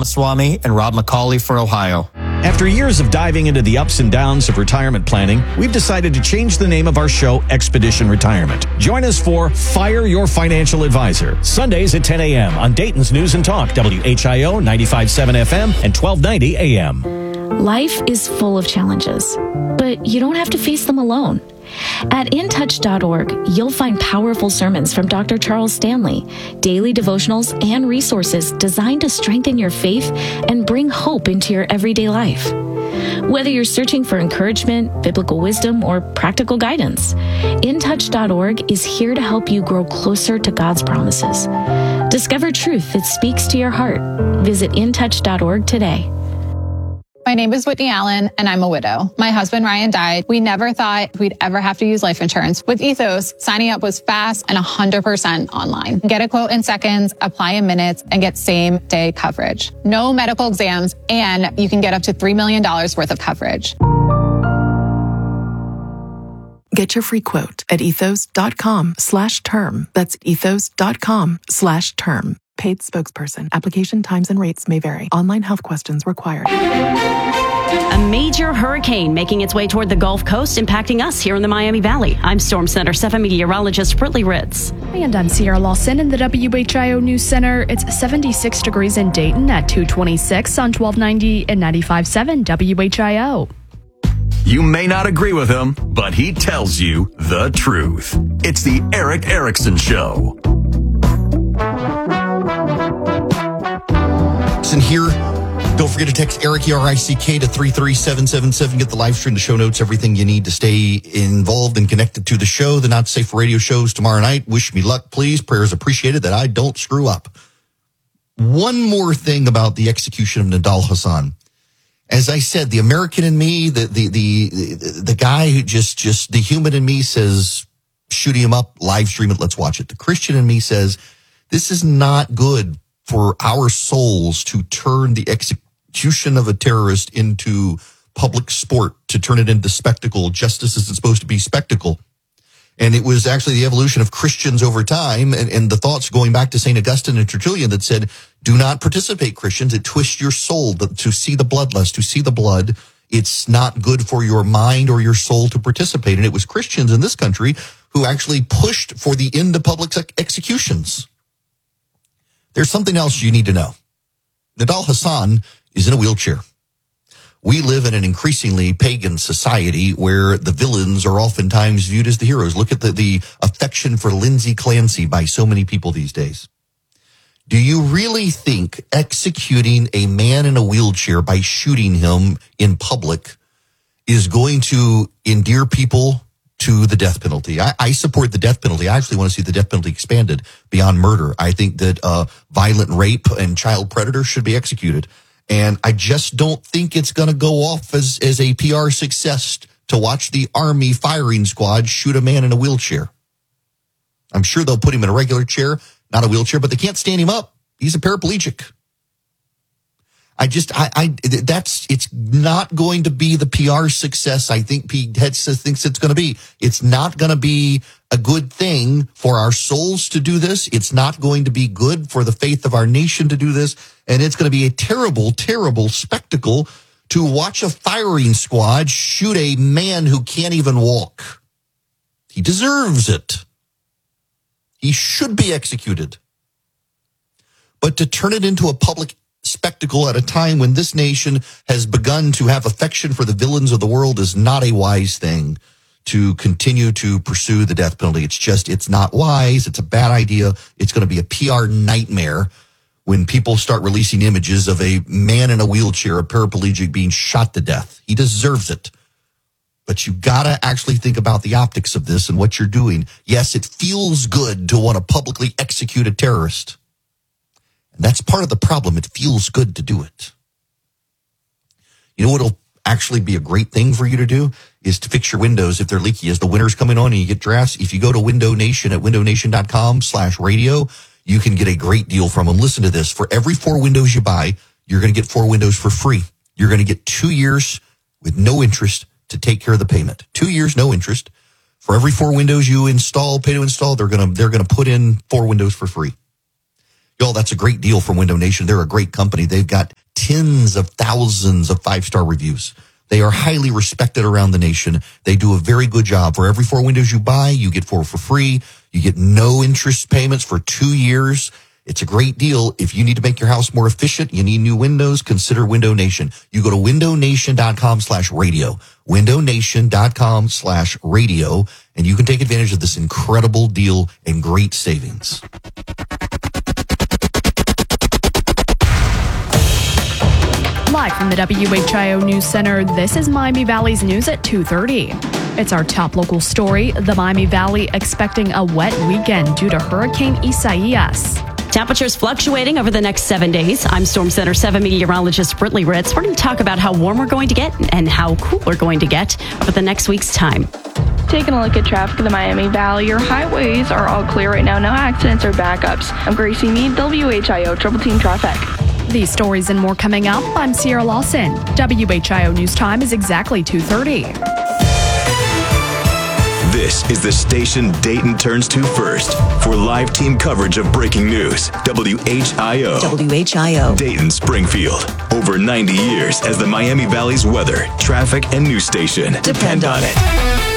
Ramaswamy and Rob McCauley for Ohio. After years of diving into the ups and downs of retirement planning, we've decided to change the name of our show, Expedition Retirement. Join us for Fire Your Financial Advisor, Sundays at 10 a.m. on Dayton's News and Talk, WHIO 95.7 FM and 1290 a.m. Life is full of challenges, but you don't have to face them alone. At intouch.org, you'll find powerful sermons from Dr. Charles Stanley, daily devotionals, and resources designed to strengthen your faith and bring hope into your everyday life. Whether you're searching for encouragement, biblical wisdom, or practical guidance, intouch.org is here to help you grow closer to God's promises. Discover truth that speaks to your heart. Visit intouch.org today. My name is Whitney Allen, and I'm a widow. My husband, Ryan, died. We never thought we'd ever have to use life insurance. With Ethos, signing up was fast and 100% online. Get a quote in seconds, apply in minutes, and get same-day coverage. No medical exams, and you can get up to $3 million worth of coverage. Get your free quote at ethos.com/term. That's ethos.com/term. Paid spokesperson. Application times and rates may vary. Online health questions required. A major hurricane making its way toward the Gulf Coast, impacting us here in the Miami Valley. I'm Storm Center 7 meteorologist Brittany Ritz. And I'm Sierra Lawson in the WHIO News Center. It's 76 degrees in Dayton at 226 on 1290 and 95.7 WHIO. You may not agree with him, but he tells you the truth. It's the Erick Erickson Show. Listen here. Don't forget to text Eric, E-R-I-C-K, to 33777. Get the live stream, the show notes, everything you need to stay involved and connected to the show. The Not Safe for Radio shows tomorrow night. Wish me luck, please. Prayers appreciated that I don't screw up. One more thing about the execution of Nidal Hasan. As I said, the American in me, the guy who just the human in me says, shoot him up, live stream it, let's watch it. The Christian in me says, this is not good for our souls to turn the execution of a terrorist into public sport, to turn it into spectacle. Justice isn't supposed to be spectacle. And it was actually the evolution of Christians over time and the thoughts going back to St. Augustine and Tertullian that said, do not participate, Christians. It twists your soul to see the bloodlust, to see the blood. It's not good for your mind or your soul to participate. And it was Christians in this country who actually pushed for the end of public executions. There's something else you need to know. Nidal Hasan is in a wheelchair. We live in an increasingly pagan society where the villains are oftentimes viewed as the heroes. Look at the affection for Lindsay Clancy by so many people these days. Do you really think executing a man in a wheelchair by shooting him in public is going to endear people to the death penalty? I support the death penalty. I actually want to see the death penalty expanded beyond murder. I think that violent rape and child predators should be executed. And I just don't think it's going to go off as a PR success to watch the Army firing squad shoot a man in a wheelchair. I'm sure they'll put him in a regular chair, not a wheelchair, but they can't stand him up. He's a paraplegic. It's not going to be the PR success I think Pete Hegseth thinks it's going to be. It's not going to be a good thing for our souls to do this. It's not going to be good for the faith of our nation to do this. And it's going to be a terrible, terrible spectacle to watch a firing squad shoot a man who can't even walk. He deserves it. He should be executed. But to turn it into a public spectacle at a time when this nation has begun to have affection for the villains of the world is not a wise thing to continue to pursue the death penalty. It's not wise. It's a bad idea. It's going to be a PR nightmare when people start releasing images of a man in a wheelchair, a paraplegic, being shot to death. He deserves it. But you got to actually think about the optics of this and what you're doing. Yes, it feels good to want to publicly execute a terrorist. And that's part of the problem. It feels good to do it. You know what'll actually be a great thing for you to do is to fix your windows if they're leaky. As the winter's coming on and you get drafts, if you go to Window Nation at windownation.com/radio, you can get a great deal from them. Listen to this. For every 4 windows you buy, you're going to get 4 windows for free. You're going to get 2 years with no interest to take care of the payment. 2 years, no interest. For every 4 windows you install, pay to install, they're going to put in 4 windows for free. Y'all, that's a great deal from Window Nation. They're a great company. They've got tens of thousands of 5-star reviews. They are highly respected around the nation. They do a very good job. For every 4 windows you buy, you get 4 for free. You get no interest payments for 2 years. It's a great deal. If you need to make your house more efficient, you need new windows, consider Window Nation. You go to windownation.com/radio, windownation.com/radio, and you can take advantage of this incredible deal and great savings. Live from the WHIO News Center, this is Miami Valley's news at 2:30. It's our top local story. The Miami Valley expecting a wet weekend due to Hurricane Isaias. Temperatures fluctuating over the next 7 days. I'm Storm Center 7 meteorologist Brittany Ritz. We're going to talk about how warm we're going to get and how cool we're going to get over the next week's time. Taking a look at traffic in the Miami Valley, your highways are all clear right now. No accidents or backups. I'm Gracie Mead, WHIO Triple Team Traffic. These stories and more coming up. I'm Sierra Lawson. WHIO News Time is exactly 2:30. This is the station Dayton turns to first for live team coverage of breaking news. WHIO. WHIO. Dayton, Springfield. Over 90 years as the Miami Valley's weather, traffic, and news station. Depend on it.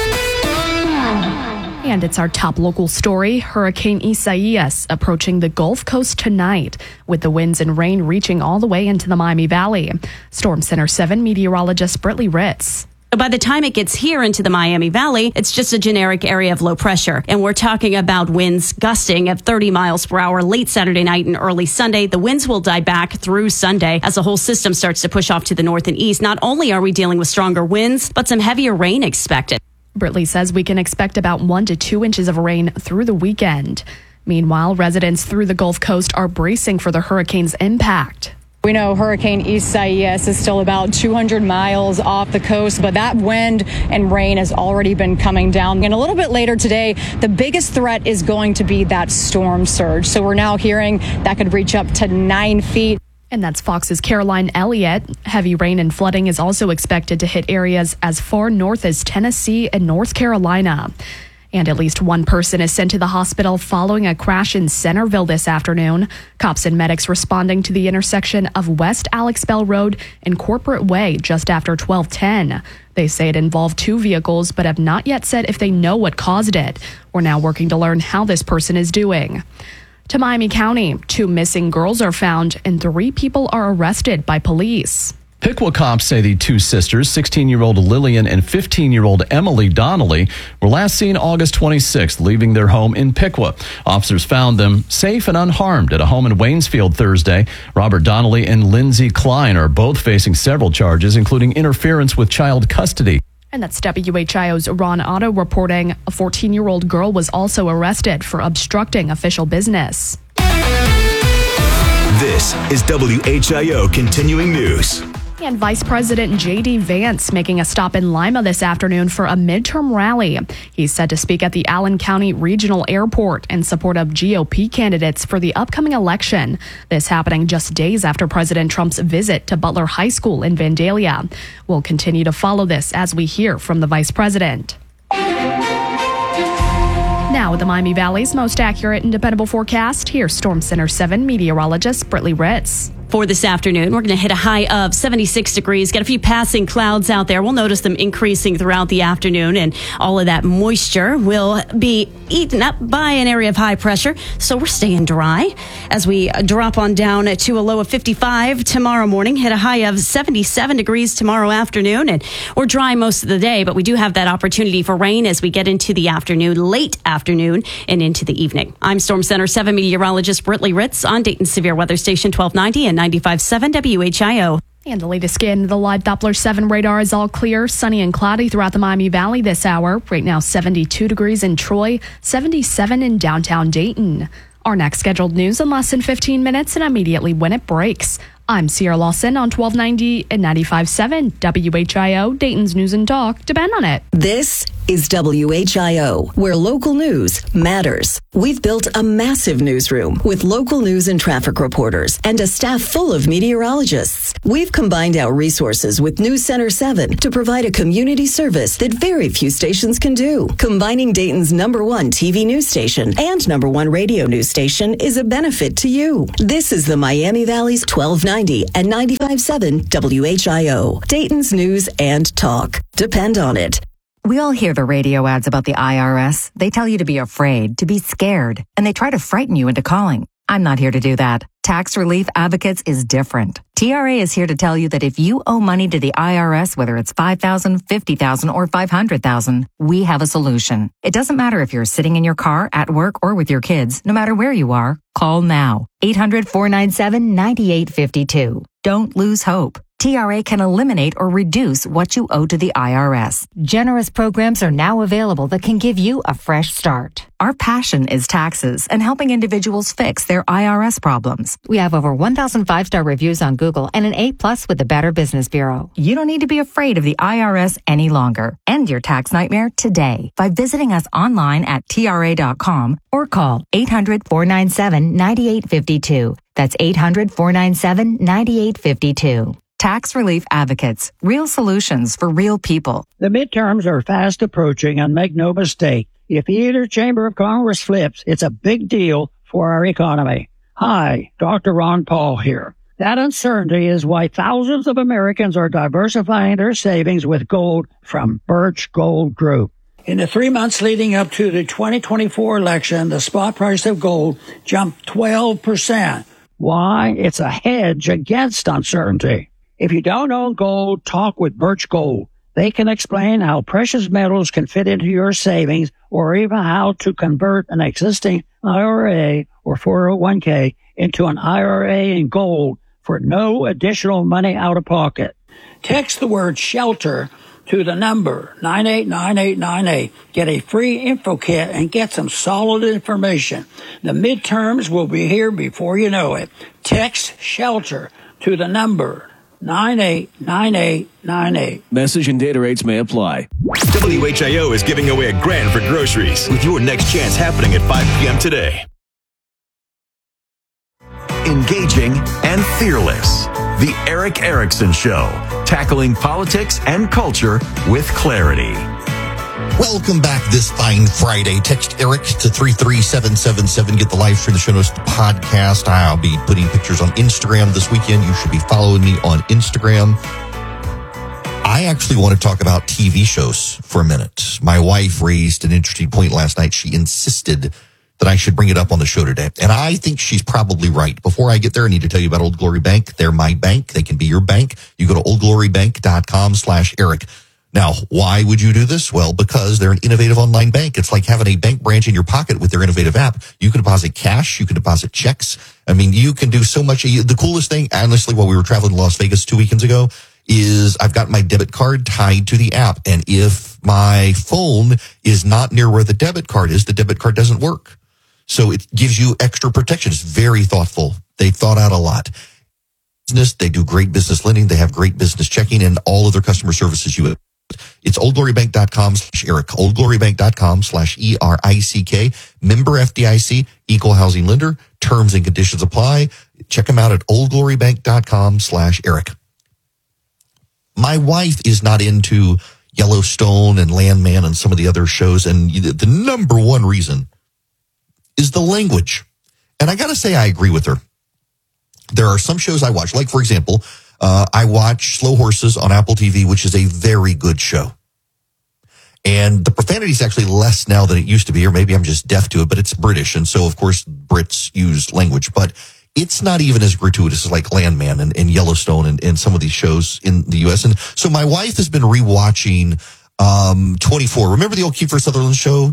And it's our top local story. Hurricane Isaias approaching the Gulf Coast tonight, with the winds and rain reaching all the way into the Miami Valley. Storm Center 7 meteorologist Brittany Ritz. By the time it gets here into the Miami Valley, it's just a generic area of low pressure. And we're talking about winds gusting at 30 miles per hour late Saturday night and early Sunday. The winds will die back through Sunday as the whole system starts to push off to the north and east. Not only are we dealing with stronger winds, but some heavier rain expected. Britley says we can expect about 1 to 2 inches of rain through the weekend. Meanwhile, residents through the Gulf Coast are bracing for the hurricane's impact. We know Hurricane Isaias is still about 200 miles off the coast, but that wind and rain has already been coming down. And a little bit later today, the biggest threat is going to be that storm surge. So we're now hearing that could reach up to 9 feet. And that's Fox's Caroline Elliott. Heavy rain and flooding is also expected to hit areas as far north as Tennessee and North Carolina. And at least one person is sent to the hospital following a crash in Centerville this afternoon. Cops and medics responding to the intersection of West Alex Bell Road and Corporate Way just after 12:10. They say it involved 2 vehicles, but have not yet said if they know what caused it. We're now working to learn how this person is doing. To Miami County, 2 missing girls are found and 3 people are arrested by police. Piqua cops say the 2 sisters, 16-year-old Lillian and 15-year-old Emily Donnelly, were last seen August 26th, leaving their home in Piqua. Officers found them safe and unharmed at a home in Waynesfield Thursday. Robert Donnelly and Lindsay Klein are both facing several charges, including interference with child custody. And that's WHIO's Ron Otto reporting. A 14-year-old girl was also arrested for obstructing official business. This is WHIO Continuing News. And Vice President J.D. Vance making a stop in Lima this afternoon for a midterm rally. He's set to speak at the Allen County Regional Airport in support of GOP candidates for the upcoming election. This happening just days after President Trump's visit to Butler High School in Vandalia. We'll continue to follow this as we hear from the Vice President. Now with the Miami Valley's most accurate and dependable forecast, here's Storm Center 7 meteorologist Brittany Ritz. For this afternoon, we're going to hit a high of 76 degrees. Got a few passing clouds out there. We'll notice them increasing throughout the afternoon, and all of that moisture will be eaten up by an area of high pressure. So we're staying dry as we drop on down to a low of 55 tomorrow morning, hit a high of 77 degrees tomorrow afternoon, and we're dry most of the day, but we do have that opportunity for rain as we get into the afternoon, late afternoon, and into the evening. I'm Storm Center 7 meteorologist Brittany Ritz on Dayton's Severe Weather Station 1290 and 95.7 WHIO. And the latest scan, the live Doppler 7 radar is all clear, sunny and cloudy throughout the Miami Valley this hour. Right now, 72 degrees in Troy, 77 in downtown Dayton. Our next scheduled news in less than 15 minutes and immediately when it breaks. I'm Sierra Lawson on 1290 and 95.7 WHIO, Dayton's News and Talk. Depend on it. This is WHIO, where local news matters. We've built a massive newsroom with local news and traffic reporters and a staff full of meteorologists. We've combined our resources with News Center 7 to provide a community service that very few stations can do. Combining Dayton's #1 TV news station and #1 radio news station is a benefit to you. This is the Miami Valley's 1290 and 95.7 WHIO. Dayton's news and talk. Depend on it. We all hear the radio ads about the IRS. They tell you to be afraid, to be scared, and they try to frighten you into calling. I'm not here to do that. Tax Relief Advocates is different. TRA is here to tell you that if you owe money to the IRS, whether it's $5,000, $50,000, or $500,000, we have a solution. It doesn't matter if you're sitting in your car, at work, or with your kids. No matter where you are, call now. 800-497-9852. Don't lose hope. TRA can eliminate or reduce what you owe to the IRS. Generous programs are now available that can give you a fresh start. Our passion is taxes and helping individuals fix their IRS problems. We have over 1,000 5-star reviews on Google and an A+ with the Better Business Bureau. You don't need to be afraid of the IRS any longer. End your tax nightmare today by visiting us online at TRA.com or call 800-497-9852. That's 800-497-9852. Tax Relief Advocates. Real solutions for real people. The midterms are fast approaching, and make no mistake, if either chamber of Congress flips, it's a big deal for our economy. Hi, Dr. Ron Paul here. That uncertainty is why thousands of Americans are diversifying their savings with gold from Birch Gold Group. In the 3 months leading up to the 2024 election, the spot price of gold jumped 12%. Why? It's a hedge against uncertainty. If you don't own gold, talk with Birch Gold. They can explain how precious metals can fit into your savings or even how to convert an existing IRA or 401k into an IRA in gold for no additional money out of pocket. Text the word SHELTER to the number 989898. Get a free info kit and get some solid information. The midterms will be here before you know it. Text SHELTER to the number 989898. Message and data rates may apply. WHIO is giving away $1,000 for groceries with your next chance happening at 5 p.m. today. Engaging and fearless. The Eric Erickson Show. Tackling politics and culture with clarity. Welcome back this fine Friday. Text Eric to 33777. Get the live stream, the show notes, the podcast. I'll be putting pictures on Instagram this weekend. You should be following me on Instagram. I actually want to talk about TV shows for a minute. My wife raised an interesting point last night. She insisted that I should bring it up on the show today. And I think she's probably right. Before I get there, I need to tell you about Old Glory Bank. They're my bank. They can be your bank. You go to oldglorybank.com/Eric. Now, why would you do this? Well, because they're an innovative online bank. It's like having a bank branch in your pocket with their innovative app. You can deposit cash. You can deposit checks. I mean, you can do so much. The coolest thing, honestly, while we were traveling to Las Vegas 2 weekends ago, is I've got my debit card tied to the app. And if my phone is not near where the debit card is, the debit card doesn't work. So it gives you extra protection. It's very thoughtful. They thought out a lot. They do great business lending. They have great business checking and all of their customer services. It's oldglorybank.com/Eric. oldglorybank.com/ERICK. Member FDIC, equal housing lender. Terms and conditions apply. Check them out at oldglorybank.com/Eric. My wife is not into Yellowstone and Landman and some of the other shows. And the number one reason is the language. And I got to say, I agree with her. There are some shows I watch, like, for example, I watch Slow Horses on Apple TV, which is a very good show. And the profanity is actually less now than it used to be, or maybe I'm just deaf to it, but it's British. And so, of course, Brits use language. But it's not even as gratuitous as like Landman and Yellowstone and some of these shows in the U.S. And so my wife has been rewatching 24. Remember the old Kiefer Sutherland show?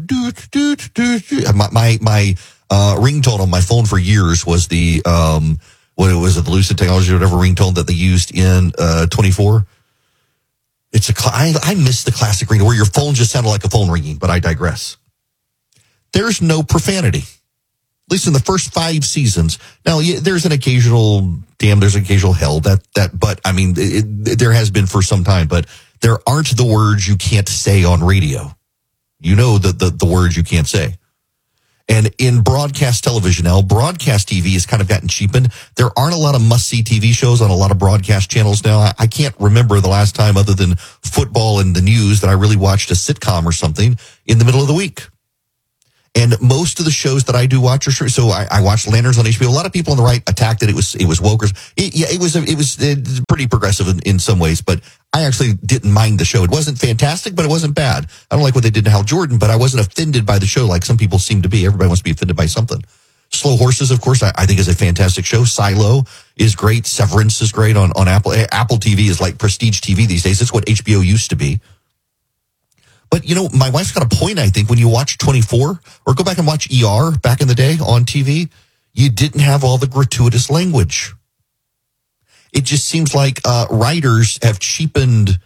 My ringtone on my phone for years was the what it was, the Lucid Technology or whatever ringtone that they used in 24. It's I miss the classic ringtone where your phone just sounded like a phone ringing, but I digress. There's no profanity, at least in the first 5 seasons. Now, there's an occasional damn, there's an occasional hell but I mean, there has been for some time, but there aren't the words you can't say on radio. You know the words you can't say. And in broadcast television now, broadcast TV has kind of gotten cheapened. There aren't a lot of must-see TV shows on a lot of broadcast channels now. I can't remember the last time, other than football and the news, that I really watched a sitcom or something in the middle of the week. And most of the shows that I do watch are, so I watched Lanterns on HBO. A lot of people on the right attacked it. It was wokers. It was pretty progressive in some ways, but I actually didn't mind the show. It wasn't fantastic, but it wasn't bad. I don't like what they did to Hal Jordan, but I wasn't offended by the show like some people seem to be. Everybody wants to be offended by something. Slow Horses, of course, I think is a fantastic show. Silo is great. Severance is great on Apple. Apple TV is like prestige TV these days. It's what HBO used to be. But, my wife's got a point, I think, when you watch 24 or go back and watch ER back in the day on TV, you didn't have all the gratuitous language. It just seems like writers have cheapened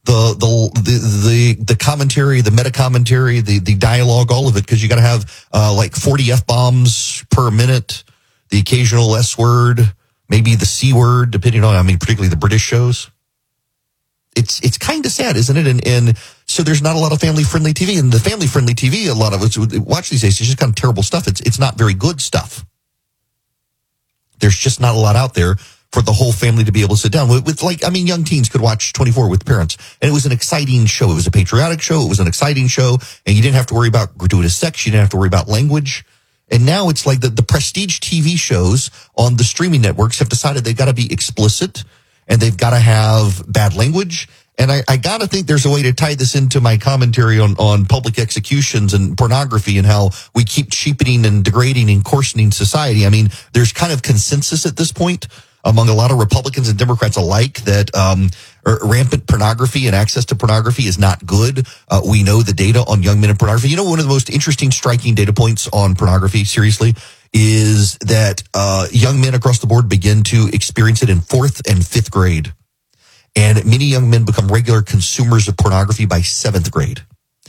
the commentary, the meta commentary, the dialogue, all of it, because you got to have like 40 F-bombs per minute, the occasional S word, maybe the C word, depending on, particularly the British shows. It's kind of sad, isn't it? And so there's not a lot of family-friendly TV. And the family-friendly TV, a lot of us watch these days, it's just kind of terrible stuff. It's not very good stuff. There's just not a lot out there for the whole family to be able to sit down with young teens could watch 24 with parents. And it was an exciting show. It was a patriotic show. It was an exciting show. And you didn't have to worry about gratuitous sex. You didn't have to worry about language. And now it's like the prestige TV shows on the streaming networks have decided they've got to be explicit and they've got to have bad language. And I got to think there's a way to tie this into my commentary on public executions and pornography and how we keep cheapening and degrading and coarsening society. There's kind of consensus at this point among a lot of Republicans and Democrats alike that rampant pornography and access to pornography is not good. We know the data on young men and pornography. One of the most interesting, striking data points on pornography, seriously, is that young men across the board begin to experience it in 4th and 5th grade. And many young men become regular consumers of pornography by 7th grade.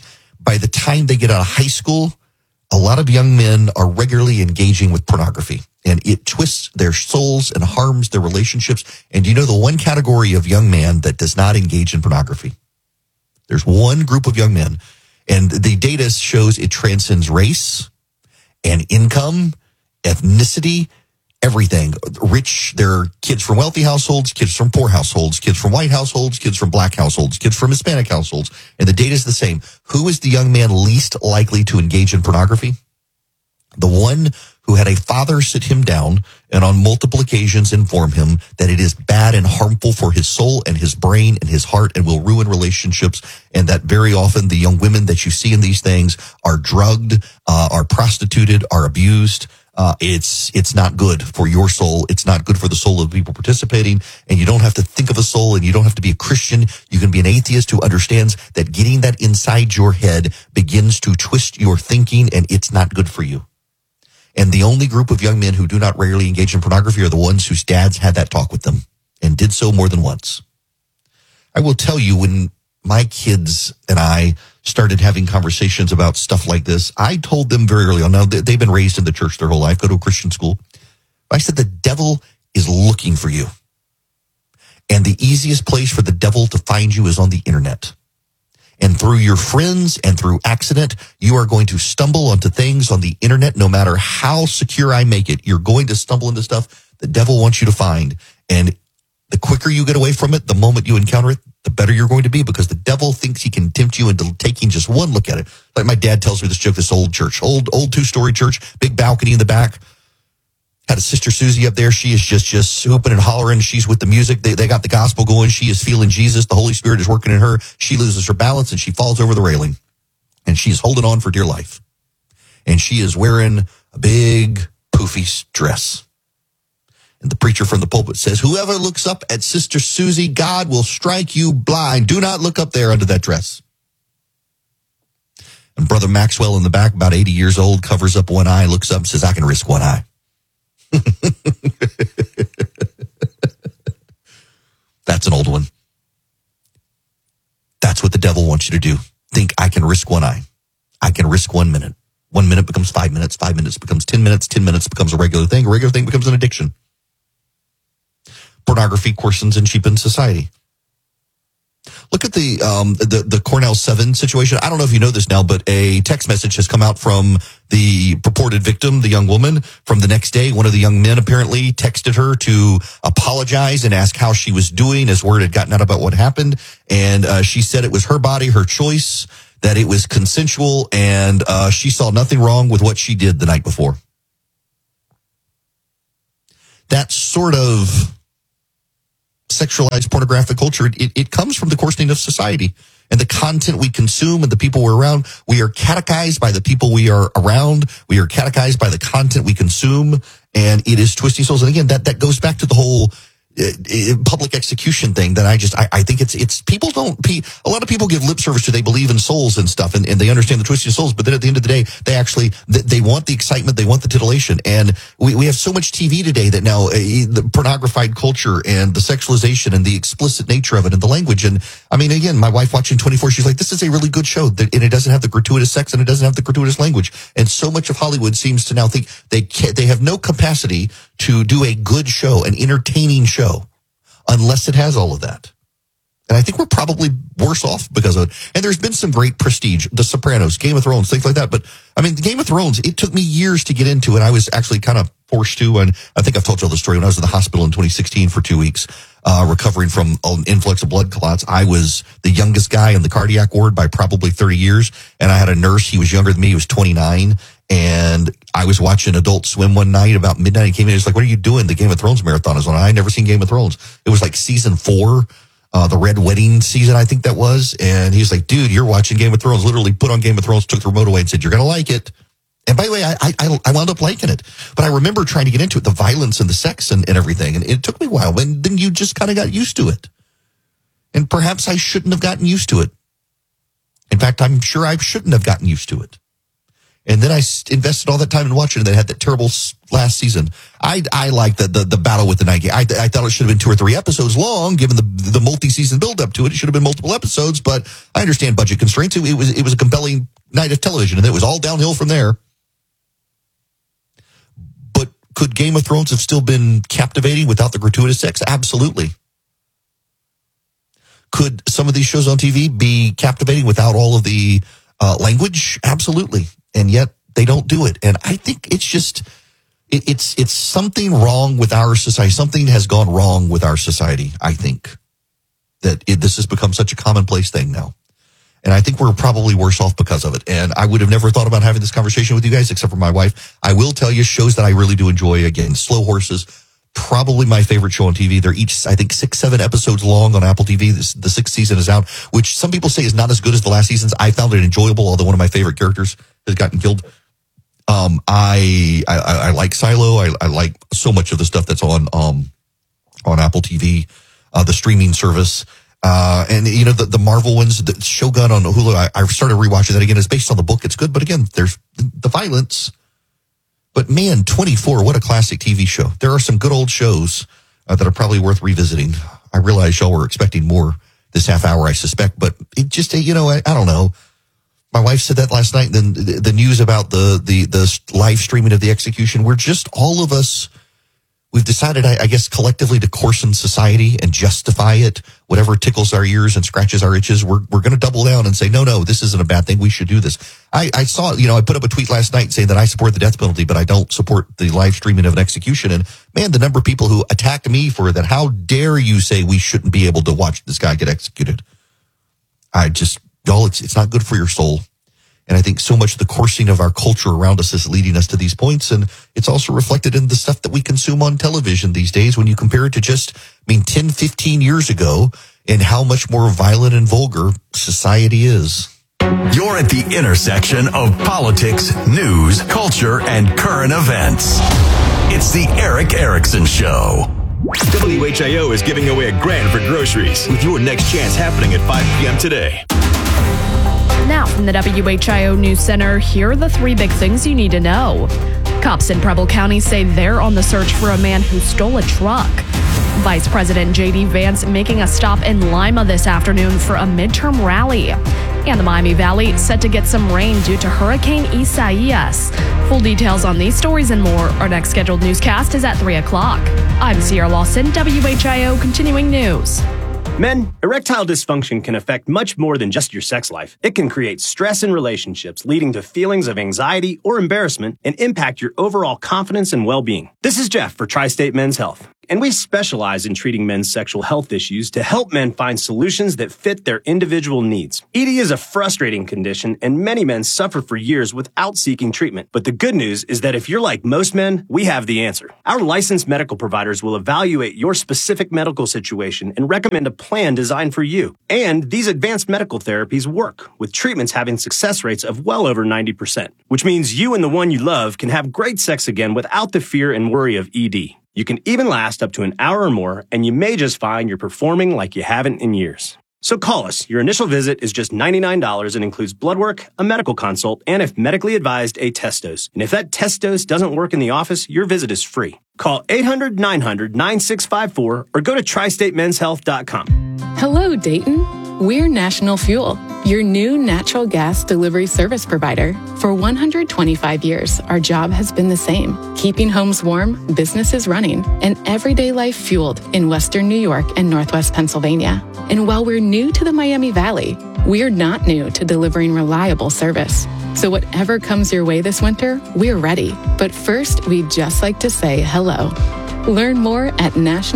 By the time they get out of high school, a lot of young men are regularly engaging with pornography. And it twists their souls and harms their relationships. And the one category of young man that does not engage in pornography? There's one group of young men, and the data shows it transcends race and income, ethnicity, everything. Rich, there are kids from wealthy households, kids from poor households, kids from white households, kids from black households, kids from Hispanic households. And the data is the same. Who is the young man least likely to engage in pornography? The one who had a father sit him down and on multiple occasions inform him that it is bad and harmful for his soul and his brain and his heart and will ruin relationships, and that very often the young women that you see in these things are drugged, are prostituted, are abused. It's not good for your soul. It's not good for the soul of the people participating. And you don't have to think of a soul, and you don't have to be a Christian. You can be an atheist who understands that getting that inside your head begins to twist your thinking, and it's not good for you. And the only group of young men who do not regularly engage in pornography are the ones whose dads had that talk with them and did so more than once. I will tell you, when my kids and I started having conversations about stuff like this, I told them very early on, now they've been raised in the church their whole life, go to a Christian school. I said, the devil is looking for you. And the easiest place for the devil to find you is on the internet. And through your friends and through accident, you are going to stumble onto things on the internet. No matter how secure I make it, you're going to stumble into stuff the devil wants you to find. And the quicker you get away from it, the moment you encounter it, the better you're going to be, because the devil thinks he can tempt you into taking just one look at it. Like my dad tells me this joke, this old church, old 2-story church, big balcony in the back. Had a Sister Susie up there. She is just hooping and hollering. She's with the music. They got the gospel going. She is feeling Jesus. The Holy Spirit is working in her. She loses her balance and she falls over the railing. And she's holding on for dear life. And she is wearing a big poofy dress. And the preacher from the pulpit says, whoever looks up at Sister Susie, God will strike you blind. Do not look up there under that dress. And Brother Maxwell in the back, about 80 years old, covers up one eye, looks up and says, I can risk one eye. That's an old one. That's what the devil wants you to do. Think, I can risk one eye. I can risk 1 minute. 1 minute becomes 5 minutes. 5 minutes becomes 10 minutes. 10 minutes becomes a regular thing. A regular thing becomes an addiction. Pornography coarsens and cheapens society. look at the Cornell 7 situation. I don't know if you know this now, but a text message has come out from the purported victim, the young woman. From the next day, one of the young men apparently texted her to apologize and ask how she was doing, as word had gotten out about what happened. And she said it was her body, her choice, that it was consensual, and she saw nothing wrong with what she did the night before. That sort of sexualized pornographic culture, it comes from the coarsening of society and the content we consume and the people we're around. We are catechized by the people we are around. We are catechized by the content we consume, and it is twisting souls. And again, that goes back to the whole public execution thing that I think it's people a lot of people give lip service to they believe in souls and stuff and they understand the twisting of souls, but then at the end of the day they want the excitement, they want the titillation, and we have so much TV today that now the pornographied culture and the sexualization and the explicit nature of it and the language. And I mean, again, my wife watching 24, she's like, this is a really good show, and it doesn't have the gratuitous sex and it doesn't have the gratuitous language. And so much of Hollywood seems to now think they have no capacity to do a good show, an entertaining show, unless it has all of that. And I think we're probably worse off because of it. And there's been some great prestige, The Sopranos, Game of Thrones, things like that. But I mean, the Game of Thrones, it took me years to get into, and I was actually kind of forced to. And I think I've told you the story when I was in the hospital in 2016 for 2 weeks, recovering from an influx of blood clots. I was the youngest guy in the cardiac ward by probably 30 years. And I had a nurse. He was younger than me. He was 29. And I was watching Adult Swim one night about midnight. He came in. He was like, what are you doing? The Game of Thrones marathon is on. I had never seen Game of Thrones. It was like season 4, the Red Wedding season, I think that was. And he was like, dude, you're watching Game of Thrones. Literally put on Game of Thrones, took the remote away and said, you're going to like it. And by the way, I wound up liking it. But I remember trying to get into it, the violence and the sex and everything. And it took me a while. And then you just kind of got used to it. And perhaps I shouldn't have gotten used to it. In fact, I'm sure I shouldn't have gotten used to it. And then I invested all that time in watching it. They had that terrible last season. I liked the battle with the Night King. I thought it should have been 2 or 3 episodes long, given the multi-season build-up to it. It should have been multiple episodes, but I understand budget constraints. It was a compelling night of television, and it was all downhill from there. But could Game of Thrones have still been captivating without the gratuitous sex? Absolutely. Could some of these shows on TV be captivating without all of the language? Absolutely. And yet they don't do it. And I think it's just, it's something wrong with our society. Something has gone wrong with our society, I think, that this has become such a commonplace thing now. And I think we're probably worse off because of it. And I would have never thought about having this conversation with you guys, except for my wife. I will tell you, shows that I really do enjoy, again, Slow Horses, probably my favorite show on TV. They're each, I think, 6-7 episodes long on Apple TV. The 6th season is out, which some people say is not as good as the last seasons. I found it enjoyable, although one of my favorite characters has gotten killed. I like Silo. I like so much of the stuff that's on Apple TV, the streaming service. And you know, the Marvel ones, the Shogun on Hulu, I started rewatching that again. It's based on the book. It's good, but again, there's the violence. But man, 24, what a classic TV show. There are some good old shows that are probably worth revisiting. I realize y'all were expecting more this half hour, I suspect, but it just, you know, I don't know. My wife said that last night. Then the news about the live streaming of the execution. We're just, all of us, we've decided, I guess, collectively to coarsen society and justify it. Whatever tickles our ears and scratches our itches, we're going to double down and say, no, this isn't a bad thing. We should do this. I saw, you know, I put up a tweet last night saying that I support the death penalty, but I don't support the live streaming of an execution. And man, the number of people who attacked me for that, how dare you say we shouldn't be able to watch this guy get executed? Y'all, it's not good for your soul. And I think so much of the coursing of our culture around us is leading us to these points. And it's also reflected in the stuff that we consume on television these days when you compare it to just, 10, 15 years ago and how much more violent and vulgar society is. You're at the intersection of politics, news, culture, and current events. It's the Eric Erickson Show. WHIO is giving away $1,000 for groceries with your next chance happening at 5 p.m. today. Now from the WHIO News Center, here are the 3 big things you need to know. Cops in Preble County say they're on the search for a man who stole a truck. Vice President J.D. Vance making a stop in Lima this afternoon for a midterm rally. And the Miami Valley set to get some rain due to Hurricane Isaias. Full details on these stories and more. Our next scheduled newscast is at 3 o'clock. I'm Sierra Lawson, WHIO Continuing News. Men, erectile dysfunction can affect much more than just your sex life. It can create stress in relationships, leading to feelings of anxiety or embarrassment, and impact your overall confidence and well-being. This is Jeff for Tri-State Men's Health, and we specialize in treating men's sexual health issues to help men find solutions that fit their individual needs. ED is a frustrating condition, and many men suffer for years without seeking treatment. But the good news is that if you're like most men, we have the answer. Our licensed medical providers will evaluate your specific medical situation and recommend a plan designed for you. And these advanced medical therapies work, with treatments having success rates of well over 90%, which means you and the one you love can have great sex again without the fear and worry of ED. You can even last up to an hour or more, and you may just find you're performing like you haven't in years. So call us. Your initial visit is just $99 and includes blood work, a medical consult, and if medically advised, a test dose. And if that test dose doesn't work in the office, your visit is free. Call 800-900-9654 or go to tristatemenshealth.com. Hello, Dayton. We're National Fuel, your new natural gas delivery service provider. For 125 years, our job has been the same, keeping homes warm, businesses running, and everyday life fueled in Western New York and Northwest Pennsylvania. And while we're new to the Miami Valley, we're not new to delivering reliable service. So whatever comes your way this winter, we're ready. But first, we'd just like to say hello. Learn more at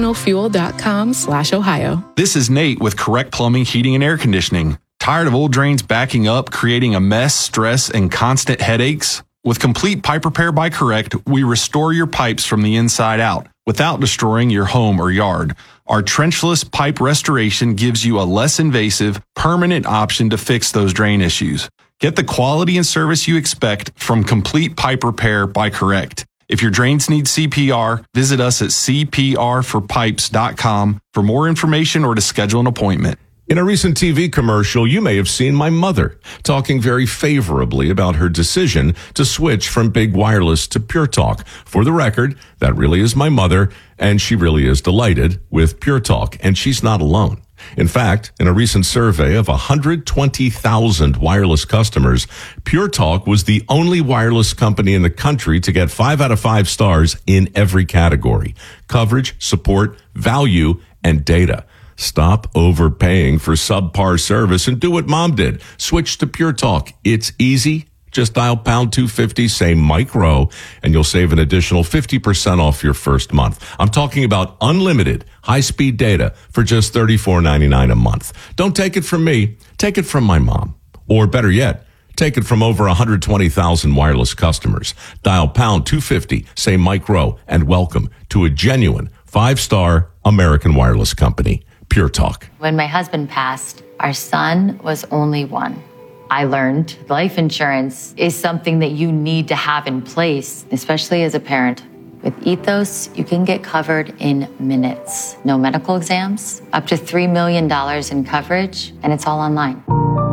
nationalfuel.com/Ohio. This is Nate with Correct Plumbing, Heating, and Air Conditioning. Tired of old drains backing up, creating a mess, stress, and constant headaches? With complete pipe repair by Correct, we restore your pipes from the inside out without destroying your home or yard. Our trenchless pipe restoration gives you a less invasive, permanent option to fix those drain issues. Get the quality and service you expect from Complete Pipe Repair by Correct. If your drains need CPR, visit us at cprforpipes.com for more information or to schedule an appointment. In a recent TV commercial, you may have seen my mother talking very favorably about her decision to switch from Big Wireless to Pure Talk. For the record, that really is my mother, and she really is delighted with Pure Talk, and she's not alone. In fact, in a recent survey of 120,000 wireless customers, Pure Talk was the only wireless company in the country to get 5 out of 5 stars in every category: coverage, support, value, and data. Stop overpaying for subpar service and do what Mom did. Switch to Pure Talk. It's easy. Just dial pound 250, say Mike Rowe, and you'll save an additional 50% off your first month. I'm talking about unlimited high-speed data for just $34.99 a month. Don't take it from me. Take it from my mom. Or better yet, take it from over 120,000 wireless customers. Dial pound 250, say Mike Rowe, and welcome to a genuine 5-star American wireless company, Pure Talk. When my husband passed, our son was only 1. I learned life insurance is something that you need to have in place, especially as a parent. With Ethos, you can get covered in minutes. No medical exams, up to $3 million in coverage, and it's all online.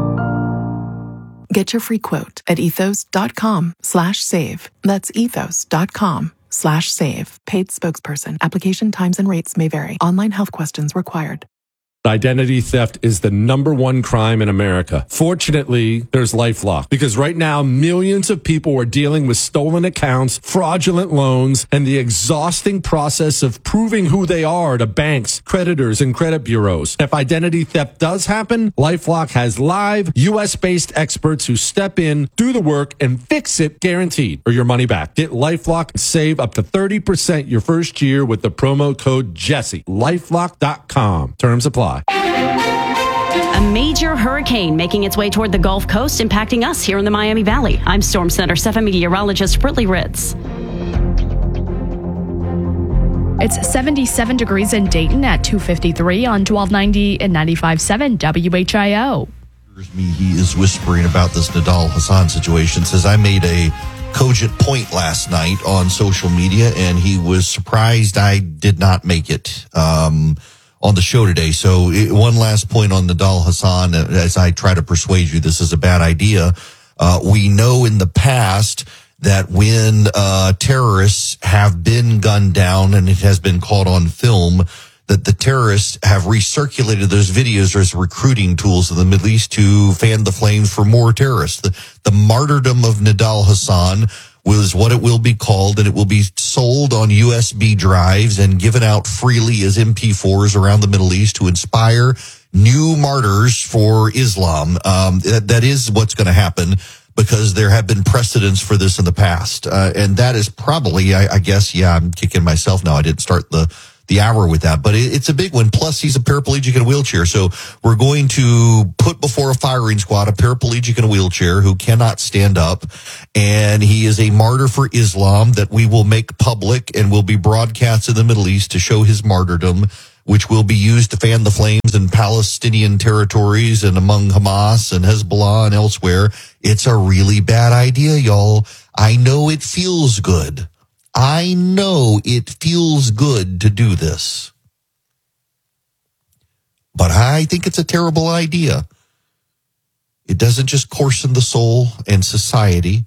Get your free quote at ethos.com/save. That's ethos.com/save. Paid spokesperson. Application times and rates may vary. Online health questions required. Identity theft is the #1 crime in America. Fortunately, there's LifeLock, because right now millions of people are dealing with stolen accounts, fraudulent loans, and the exhausting process of proving who they are to banks, creditors, and credit bureaus. If identity theft does happen, LifeLock has live US-based experts who step in, do the work, and fix it guaranteed, or your money back. Get LifeLock and save up to 30% your first year with the promo code Jesse. LifeLock.com. Terms apply. A major hurricane making its way toward the Gulf Coast, impacting us here in the Miami Valley. I'm Storm Center 7 meteorologist Brittany Ritz. It's 77 degrees in Dayton at 253 on 1290 and 95.7 WHIO. He is whispering about this Nidal Hasan situation. Says, I made a cogent point last night on social media, and he was surprised I did not make it on the show today. So one last point on Nidal Hasan, as I try to persuade you this is a bad idea. We know in the past that when terrorists have been gunned down, and it has been caught on film, that the terrorists have recirculated those videos as recruiting tools in the Middle East to fan the flames for more terrorists. The martyrdom of Nidal Hasan was what it will be called, and it will be sold on USB drives and given out freely as MP4s around the Middle East to inspire new martyrs for Islam. That is what's going to happen, because there have been precedents for this in the past. And that is probably, I guess, I'm kicking myself now. I didn't start the hour with that, but it's a big one. Plus, he's a paraplegic in a wheelchair. So we're going to put before a firing squad a paraplegic in a wheelchair who cannot stand up. And he is a martyr for Islam that we will make public and will be broadcast in the Middle East to show his martyrdom, which will be used to fan the flames in Palestinian territories and among Hamas and Hezbollah and elsewhere. It's a really bad idea, y'all. I know it feels good. I know it feels good to do this. But I think it's a terrible idea. It doesn't just coarsen the soul and society.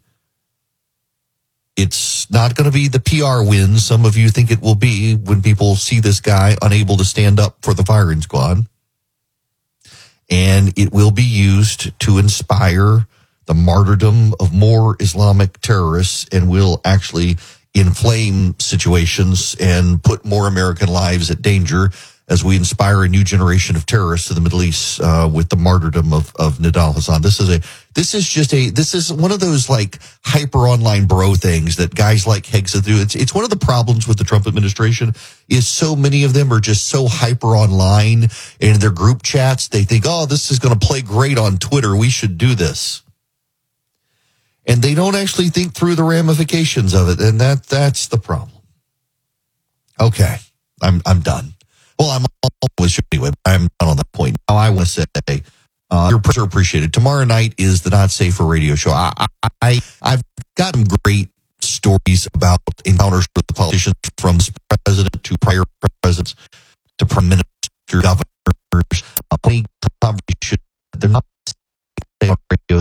It's not going to be the PR win some of you think it will be when people see this guy unable to stand up for the firing squad. And it will be used to inspire the martyrdom of more Islamic terrorists and will actually inflame situations and put more American lives at danger as we inspire a new generation of terrorists in the Middle East with the martyrdom of Nidal Hasan. This is one of those like hyper online bro things that guys like Hegseth do. It's one of the problems with the Trump administration is so many of them are just so hyper online in their group chats. They think, oh, this is going to play great on Twitter. We should do this. And they don't actually think through the ramifications of it, and that's the problem. Okay, I'm done. Well, I'm always anyway, but I'm done on that point. Now I want to say, your prayers are appreciated. Tomorrow night is the Not Safe for Radio show. I've got some great stories about encounters with the politicians, from this president to prior presidents to prime minister, governors. Any conversation, they're not on radio.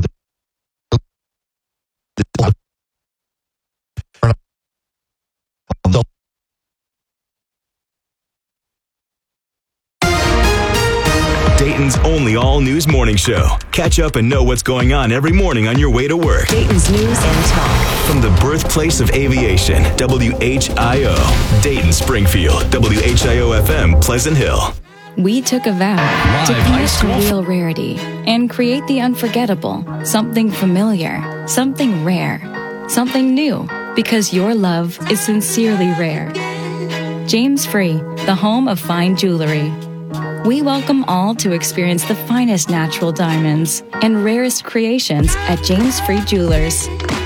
Dayton's only all-news morning show. Catch up and know what's going on every morning on your way to work. Dayton's News and Talk. From the birthplace of aviation, WHIO. Dayton, Springfield, WHIO-FM, Pleasant Hill. We took a vow to connect the real rarity and create the unforgettable, something familiar, something rare, something new, because your love is sincerely rare. James Free, the home of fine jewelry. We welcome all to experience the finest natural diamonds and rarest creations at James Free Jewelers.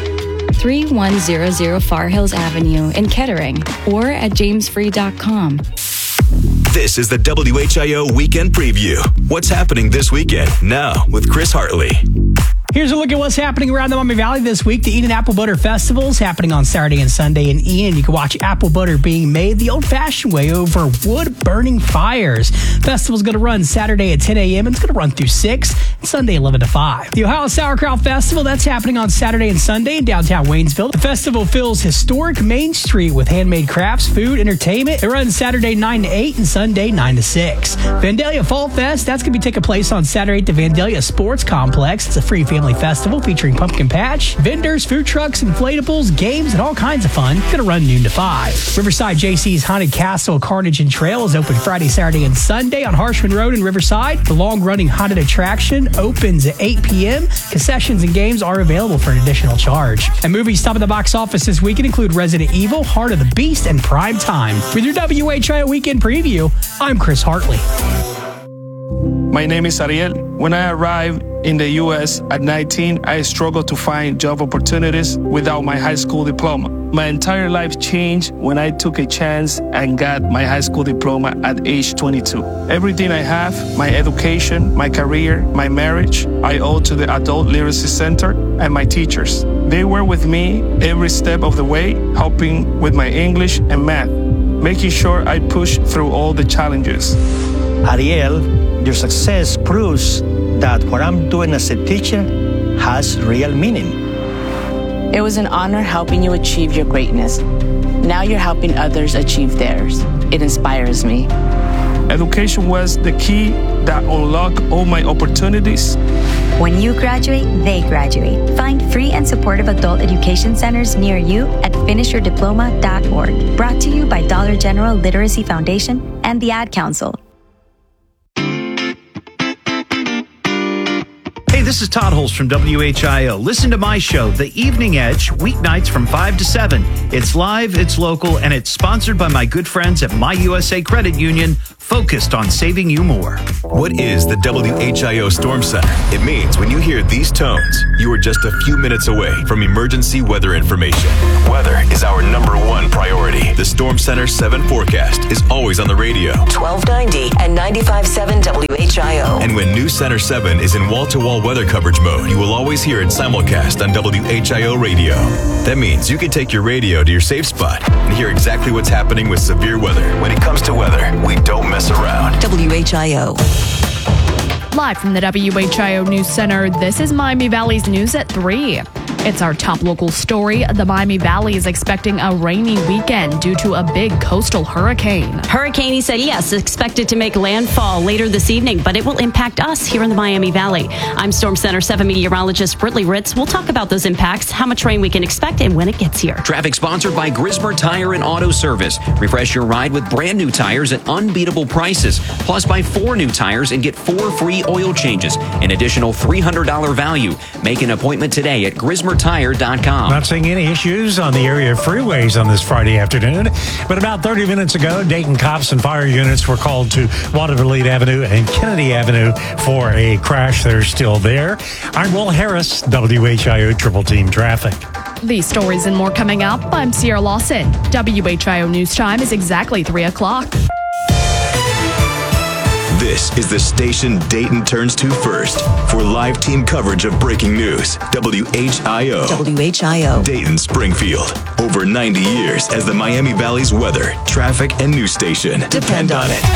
3100 Far Hills Avenue in Kettering or at jamesfree.com. This is the WHIO Weekend Preview. What's happening this weekend? Now with Chris Hartley. Here's a look at what's happening around the Maumee Valley this week. The Eden Apple Butter Festival is happening on Saturday and Sunday in Eden. You can watch apple butter being made the old-fashioned way over wood-burning fires. Festival's going to run Saturday at 10 a.m. and it's going to run through 6 and Sunday 11 to 5. The Ohio Sauerkraut Festival, that's happening on Saturday and Sunday in downtown Waynesville. The festival fills historic Main Street with handmade crafts, food, entertainment. It runs Saturday 9 to 8 and Sunday 9 to 6. Vandalia Fall Fest, that's going to be taking place on Saturday at the Vandalia Sports Complex. It's a free family festival featuring pumpkin patch, vendors, food trucks, inflatables, games, and all kinds of fun. Going to run noon to 5. Riverside JC's Haunted Castle Carnage and Trail is open Friday, Saturday, and Sunday on Harshman Road in Riverside. The long-running haunted attraction opens at 8 p.m. Concessions and games are available for an additional charge. And movies top of the box office this weekend include Resident Evil, Heart of the Beast, and Prime Time. With your WHIO Weekend Preview, I'm Chris Hartley. My name is Ariel. When I arrived in the U.S. at 19, I struggled to find job opportunities without my high school diploma. My entire life changed when I took a chance and got my high school diploma at age 22. Everything I have, my education, my career, my marriage, I owe to the Adult Literacy Center and my teachers. They were with me every step of the way, helping with my English and math, making sure I pushed through all the challenges. Ariel, your success proves that what I'm doing as a teacher has real meaning. It was an honor helping you achieve your greatness. Now you're helping others achieve theirs. It inspires me. Education was the key that unlocked all my opportunities. When you graduate, they graduate. Find free and supportive adult education centers near you at finishyourdiploma.org. Brought to you by Dollar General Literacy Foundation and the Ad Council. Hey, this is Todd Holst from WHIO. Listen to my show, The Evening Edge, weeknights from 5 to 7. It's live, it's local, and it's sponsored by my good friends at My USA Credit Union, focused on saving you more. What is the WHIO Storm Center? It means when you hear these tones, you are just a few minutes away from emergency weather information. Weather is our #1 priority. The Storm Center 7 forecast is always on the radio. 1290 and 95.7 WHIO. And when News Center 7 is in wall-to-wall weather coverage mode, you will always hear it simulcast on WHIO radio. That means you can take your radio to your safe spot and hear exactly what's happening with severe weather. When it comes to weather, we don't mess around. WHIO. Live from the WHIO News Center, this is Miami Valley's News at 3. It's our top local story. The Miami Valley is expecting a rainy weekend due to a big coastal hurricane. Hurricane Isaias is expected to make landfall later this evening, but it will impact us here in the Miami Valley. I'm Storm Center 7 meteorologist Britley Ritz. We'll talk about those impacts, how much rain we can expect, and when it gets here. Traffic sponsored by Grismer Tire and Auto Service. Refresh your ride with brand new tires at unbeatable prices. Plus, buy 4 new tires and get 4 free oil changes. An additional $300 value. Make an appointment today at GrismerTire.com. Not seeing any issues on the area freeways on this Friday afternoon, but about 30 minutes ago, Dayton cops and fire units were called to Waterville Avenue and Kennedy Avenue for a crash. They're still there. I'm Will Harris, WHIO Triple Team Traffic. These stories and more coming up. I'm Sierra Lawson. WHIO News Time is exactly 3 o'clock. This is the station Dayton turns to first for live team coverage of breaking news. WHIO. WHIO. Dayton Springfield. Over 90 years as the Miami Valley's weather, traffic, and news station. Depend on it.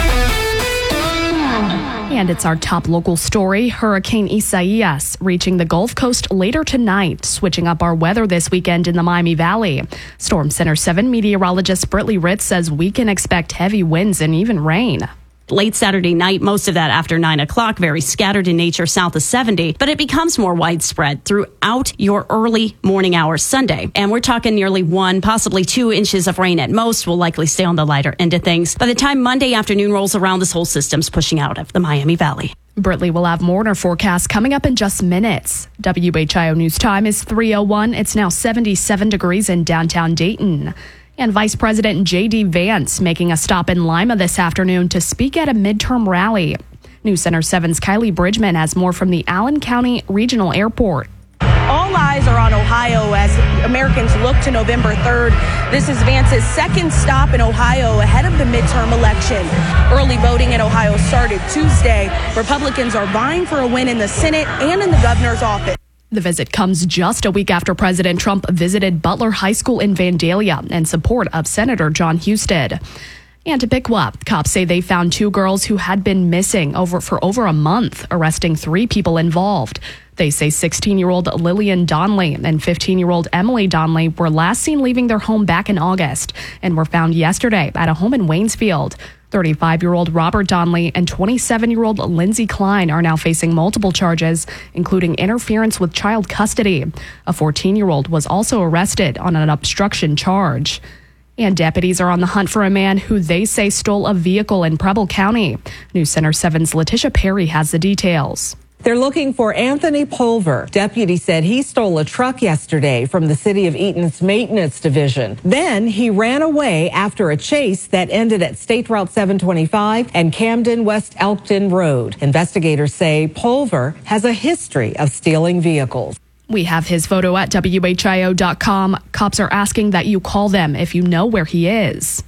And it's our top local story. Hurricane Isaias reaching the Gulf Coast later tonight, switching up our weather this weekend in the Miami Valley. Storm Center 7 meteorologist Britley Ritz says we can expect heavy winds and even rain. Late Saturday night, most of that after 9 o'clock, very scattered in nature south of 70, but it becomes more widespread throughout your early morning hours Sunday. And we're talking nearly 1, possibly 2 inches of rain at most. Will likely stay on the lighter end of things. By the time Monday afternoon rolls around, this whole system's pushing out of the Miami Valley. Britley will have more in our forecast coming up in just minutes. WHIO News Time is 3:01. It's now 77 degrees in downtown Dayton. And Vice President J.D. Vance making a stop in Lima this afternoon to speak at a midterm rally. News Center 7's Kylie Bridgman has more from the Allen County Regional Airport. All eyes are on Ohio as Americans look to November 3rd. This is Vance's second stop in Ohio ahead of the midterm election. Early voting in Ohio started Tuesday. Republicans are vying for a win in the Senate and in the governor's office. The visit comes just a week after President Trump visited Butler High School in Vandalia in support of Senator John Husted. And to Piqua, cops say they found 2 girls who had been missing for over a month, arresting 3 people involved. They say 16-year-old Lillian Donnelly and 15-year-old Emily Donnelly were last seen leaving their home back in August and were found yesterday at a home in Waynesfield. 35-year-old Robert Donnelly and 27-year-old Lindsay Klein are now facing multiple charges, including interference with child custody. A 14-year-old was also arrested on an obstruction charge. And deputies are on the hunt for a man who they say stole a vehicle in Preble County. News Center 7's Letitia Perry has the details. They're looking for Anthony Pulver. Deputies said he stole a truck yesterday from the City of Eaton's maintenance division. Then he ran away after a chase that ended at State Route 725 and Camden West Elkton Road. Investigators say Pulver has a history of stealing vehicles. We have his photo at WHIO.com. Cops are asking that you call them if you know where he is.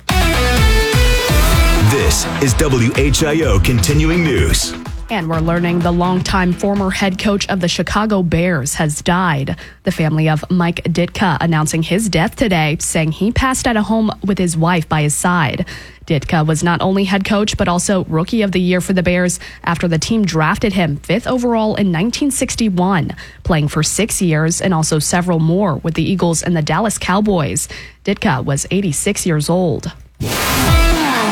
This is WHIO Continuing News. And we're learning the longtime former head coach of the Chicago Bears has died. The family of Mike Ditka announcing his death today, saying he passed at a home with his wife by his side. Ditka was not only head coach, but also Rookie of the Year for the Bears after the team drafted him 5th overall in 1961, playing for 6 years and also several more with the Eagles and the Dallas Cowboys. Ditka was 86 years old.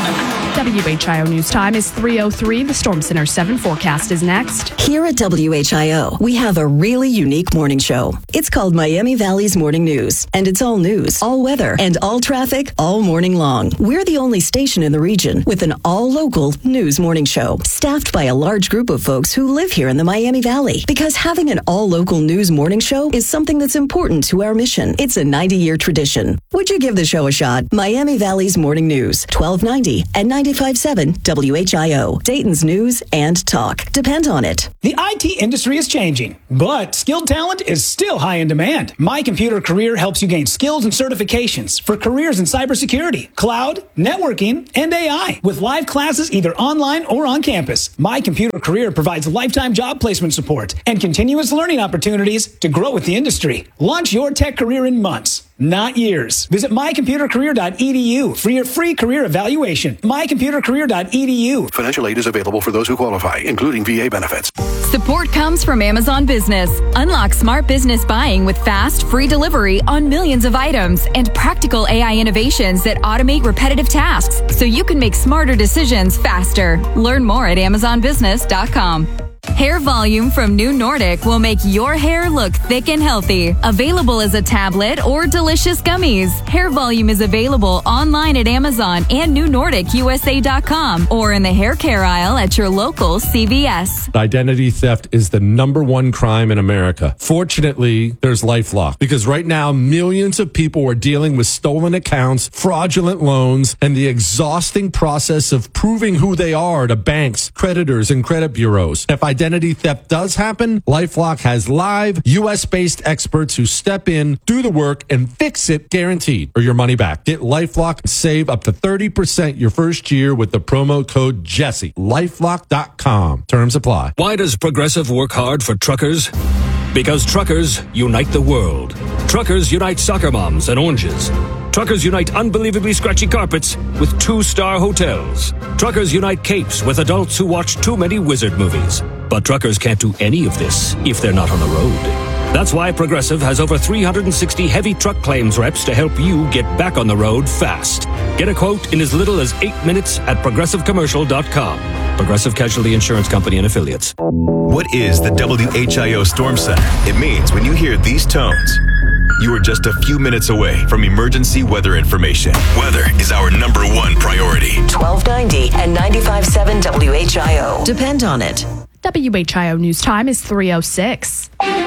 WHIO News Time is 3:03. The Storm Center 7 forecast is next. Here at WHIO, we have a really unique morning show. It's called Miami Valley's Morning News, and it's all news, all weather, and all traffic all morning long. We're the only station in the region with an all-local news morning show, staffed by a large group of folks who live here in the Miami Valley. Because having an all-local news morning show is something that's important to our mission. It's a 90-year tradition. Would you give the show a shot? Miami Valley's Morning News, 1290 and 95.7 WHIO. Dayton's news and talk. Depend on it. The IT industry is changing, but skilled talent is still high in demand. My Computer Career helps you gain skills and certifications for careers in cybersecurity, cloud, networking, and AI with live classes either online or on campus. My Computer Career provides lifetime job placement support and continuous learning opportunities to grow with the industry. Launch your tech career in months, not years. Visit mycomputercareer.edu for your free career evaluation. mycomputercareer.edu. Financial aid is available for those who qualify, including VA benefits. Support comes from Amazon Business. Unlock smart business buying with fast, free delivery on millions of items and practical AI innovations that automate repetitive tasks so you can make smarter decisions faster. Learn more at AmazonBusiness.com. Hair Volume from New Nordic will make your hair look thick and healthy. Available as a tablet or delicious gummies. Hair Volume is available online at Amazon and NewNordicUSA.com or in the hair care aisle at your local CVS. Identity theft is the #1 crime in America. Fortunately, there's LifeLock because right now millions of people are dealing with stolen accounts, fraudulent loans, and the exhausting process of proving who they are to banks, creditors, and credit bureaus. If identity theft does happen, LifeLock has live U.S.-based experts who step in, do the work, and fix it guaranteed or your money back. Get LifeLock and save up to 30% your first year with the promo code Jesse. LifeLock.com. Terms apply. Why does Progressive work hard for truckers? Because truckers unite the world. Truckers unite soccer moms and oranges. Truckers unite unbelievably scratchy carpets with 2-star hotels. Truckers unite capes with adults who watch too many wizard movies. But truckers can't do any of this if they're not on the road. That's why Progressive has over 360 heavy truck claims reps to help you get back on the road fast. Get a quote in as little as 8 minutes at ProgressiveCommercial.com. Progressive Casualty Insurance Company and Affiliates. What is the WHIO Storm Center? It means when you hear these tones, you are just a few minutes away from emergency weather information. Weather is our #1 priority. 1290 and 95.7 WHIO. Depend on it. WHIO News Time is 3:06.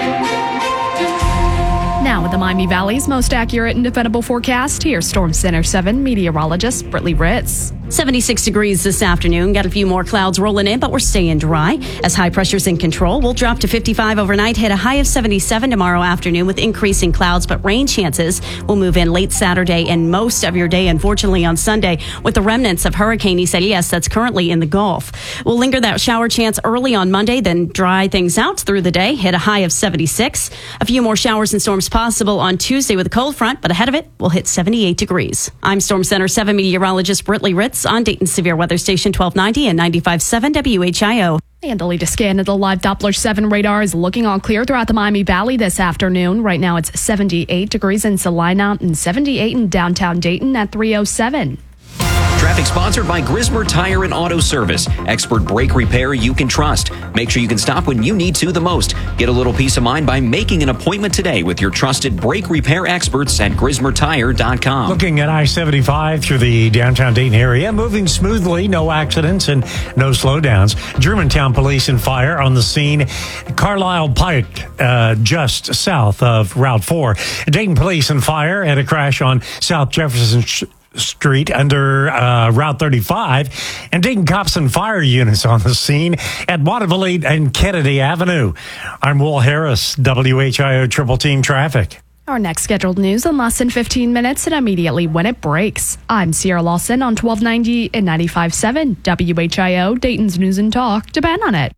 Now with the Miami Valley's most accurate and dependable forecast, here's Storm Center 7 meteorologist Brittany Ritz. 76 degrees this afternoon. Got a few more clouds rolling in, but we're staying dry. As high pressure's in control, we'll drop to 55 overnight, hit a high of 77 tomorrow afternoon with increasing clouds, but rain chances will move in late Saturday and most of your day, unfortunately, on Sunday, with the remnants of Hurricane Isaias that's currently in the Gulf. We'll linger that shower chance early on Monday, then dry things out through the day, hit a high of 76. A few more showers and storms possible on Tuesday with a cold front, but ahead of it, we'll hit 78 degrees. I'm Storm Center 7 meteorologist Brittany Ritz on Dayton's Severe Weather Station 1290 and 95.7 WHIO. And the latest scan of the live Doppler 7 radar is looking all clear throughout the Miami Valley this afternoon. Right now it's 78 degrees in Salina and 78 in downtown Dayton at 3:07. Traffic sponsored by Grismer Tire and Auto Service. Expert brake repair you can trust. Make sure you can stop when you need to the most. Get a little peace of mind by making an appointment today with your trusted brake repair experts at GrismerTire.com. Looking at I-75 through the downtown Dayton area, moving smoothly, no accidents and no slowdowns. Germantown Police and Fire on the scene. Carlisle Pike, just south of Route 4. Dayton Police and Fire had a crash on South Jefferson Street under Route 35, and Dayton Cops and Fire units on the scene at Waterville and Kennedy Avenue. I'm Will Harris, WHIO Triple Team Traffic. Our next scheduled news in less than 15 minutes and immediately when it breaks. I'm Sierra Lawson on 1290 and 95.7 WHIO, Dayton's News and Talk. Depend on it.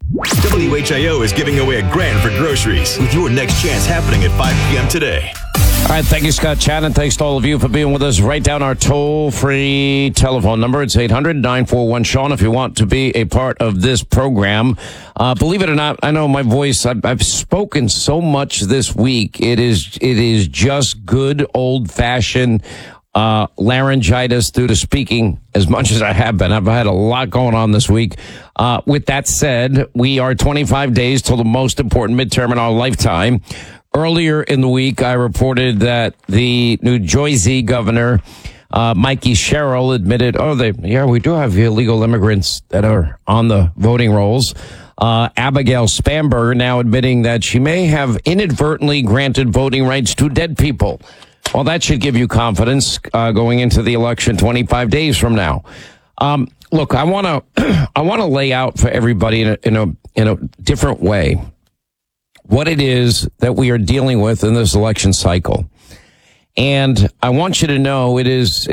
WHIO is giving away $1,000 for groceries with your next chance happening at 5 p.m. today. All right, thank you, Scott Shannon. Thanks to all of you for being with us. Write down our toll-free telephone number. It's 800-941-SEAN if you want to be a part of this program. Believe it or not, I know my voice, I've spoken so much this week. It is just good old-fashioned laryngitis due to speaking as much as I have been. I've had a lot going on this week. With that said, we are 25 days till the most important midterm in our lifetime. Earlier in the week, I reported that the New Jersey governor, Mikey Sherrill, admitted, we do have illegal immigrants that are on the voting rolls. Abigail Spanberger now admitting that she may have inadvertently granted voting rights to dead people. Well, that should give you confidence going into the election 25 days from now. Look, I want to lay out for everybody in a different way what it is that we are dealing with in this election cycle. And I want you to know it is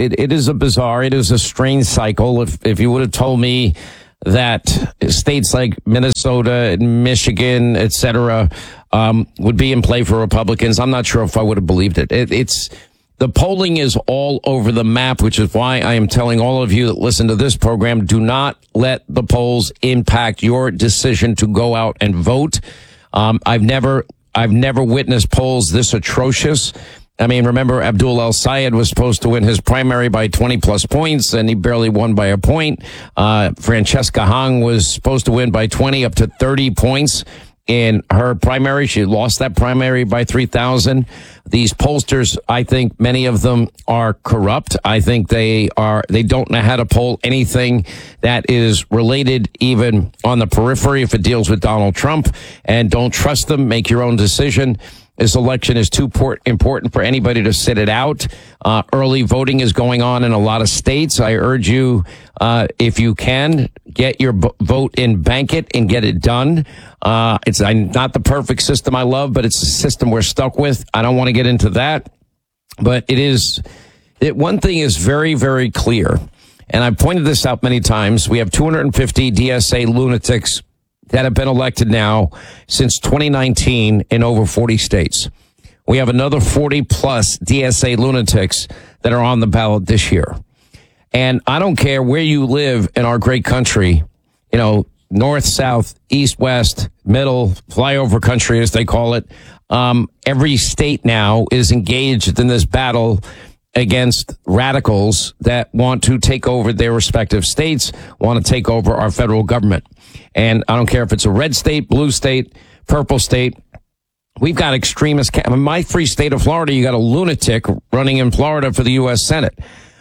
a strange cycle. If you would have told me that states like Minnesota and Michigan, et cetera, would be in play for Republicans, I'm not sure if I would have believed it. The polling is all over the map, which is why I am telling all of you that listen to this program, do not let the polls impact your decision to go out and vote. I've never witnessed polls this atrocious. I mean, remember, Abdul El-Sayed was supposed to win his primary by 20 plus points, and he barely won by a point. Francesca Hong was supposed to win by 20 up to 30 points in her primary. She lost that primary by 3,000. These pollsters, I think many of them are corrupt. I think they don't know how to poll anything that is related even on the periphery if it deals with Donald Trump, and don't trust them. Make your own decision. This election is too important for anybody to sit it out. Early voting is going on in a lot of states. I urge you, if you can, get your vote in, bank it, and get it done. It's not the perfect system I love, but it's a system we're stuck with. I don't want to get into that. But one thing is very, very clear, and I've pointed this out many times. We have 250 DSA lunatics that have been elected now since 2019 in over 40 states. We have another 40 plus DSA lunatics that are on the ballot this year. And I don't care where you live in our great country, north, south, east, west, middle, flyover country, as they call it. Every state now is engaged in this battle against radicals that want to take over their respective states, want to take over our federal government. And I don't care if it's a red state, blue state, purple state. We've got extremists. In my free state of Florida, you got a lunatic running in Florida for the U.S. Senate.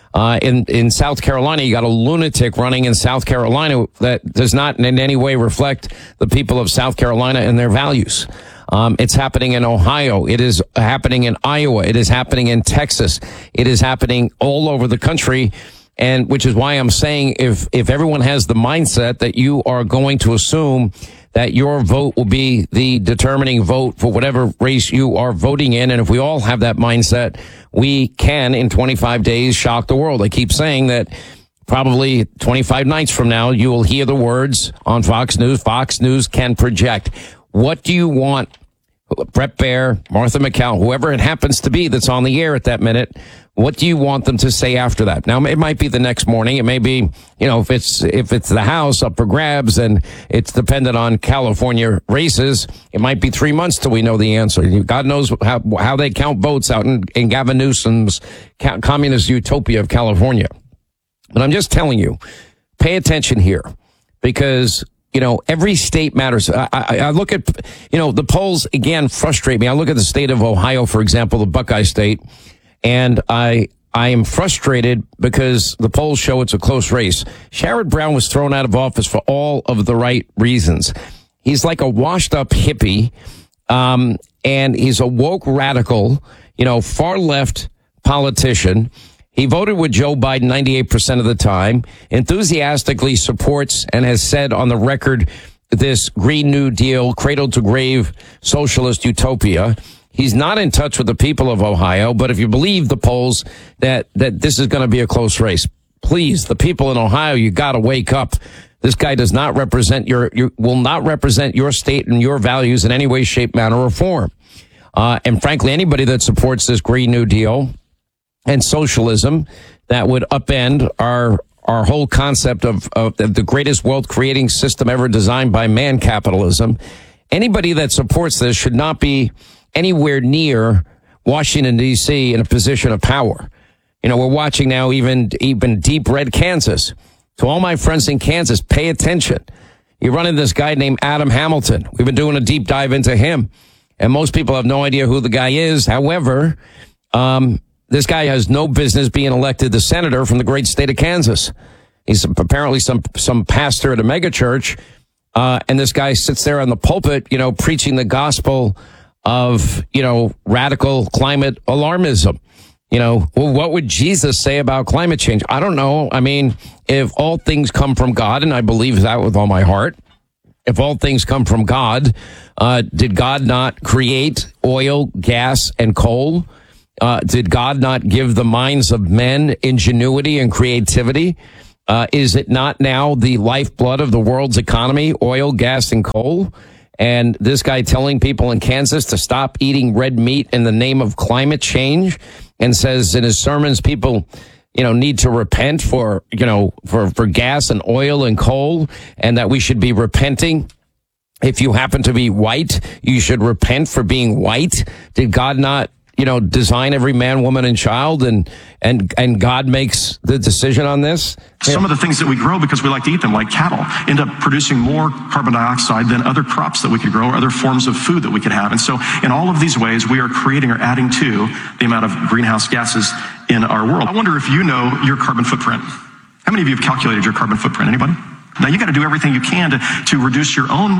In South Carolina, you got a lunatic running in South Carolina that does not in any way reflect the people of South Carolina and their values. It's happening in Ohio. It is happening in Iowa. It is happening in Texas. It is happening all over the country. And which is why I'm saying if everyone has the mindset that you are going to assume that your vote will be the determining vote for whatever race you are voting in, and if we all have that mindset, we can, in 25 days, shock the world. I keep saying that probably 25 nights from now, you will hear the words on Fox News. Fox News can project. What do you want Brett Baer, Martha McCall, whoever it happens to be that's on the air at that minute, what do you want them to say after that? Now, it might be the next morning. It may be, if it's the House up for grabs and it's dependent on California races, it might be 3 months till we know the answer. God knows how they count votes out in Gavin Newsom's communist utopia of California. But I'm just telling you, pay attention here because every state matters. I look at, the polls, again, frustrate me. I look at the state of Ohio, for example, the Buckeye State, and I am frustrated because the polls show it's a close race. Sherrod Brown was thrown out of office for all of the right reasons. He's like a washed-up hippie, and he's a woke radical, far-left politician. He voted with Joe Biden 98% of the time, enthusiastically supports and has said on the record this Green New Deal, cradle-to-grave socialist utopia. He's not in touch with the people of Ohio, but if you believe the polls that this is going to be a close race, please, the people in Ohio, you got to wake up. This guy does not represent will not represent your state and your values in any way, shape, manner, or form. And frankly, anybody that supports this Green New Deal and socialism that would upend our whole concept of the greatest wealth creating system ever designed by man, capitalism. Anybody that supports this should not be anywhere near Washington, D.C. in a position of power. We're watching now even deep red Kansas. To all my friends in Kansas, pay attention. You're running this guy named Adam Hamilton. We've been doing a deep dive into him. And most people have no idea who the guy is. However, this guy has no business being elected the senator from the great state of Kansas. He's apparently some pastor at a megachurch. And this guy sits there on the pulpit, preaching the gospel of, radical climate alarmism. Well, what would Jesus say about climate change? I don't know. I mean, if all things come from God, and I believe that with all my heart, if all things come from God, did God not create oil, gas, and coal? Did God not give the minds of men ingenuity and creativity? Is it not now the lifeblood of the world's economy, oil, gas, and coal? And this guy telling people in Kansas to stop eating red meat in the name of climate change, and says in his sermons people, need to repent for gas and oil and coal, and that we should be repenting. If you happen to be white, you should repent for being white. Did God not, design every man, woman, and child, and God makes the decision on this? Some of the things that we grow because we like to eat them, like cattle, end up producing more carbon dioxide than other crops that we could grow or other forms of food that we could have. And so in all of these ways, we are creating or adding to the amount of greenhouse gases in our world. I wonder if you know your carbon footprint. How many of you have calculated your carbon footprint? Anybody? Now, you got to do everything you can to reduce your own,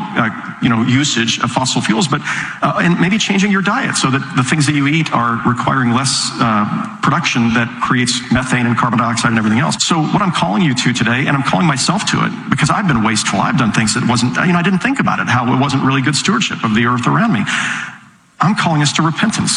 usage of fossil fuels, but and maybe changing your diet so that the things that you eat are requiring less production that creates methane and carbon dioxide and everything else. So what I'm calling you to today, and I'm calling myself to it, because I've been wasteful. I've done things that wasn't, I didn't think about it, how it wasn't really good stewardship of the earth around me. I'm calling us to repentance.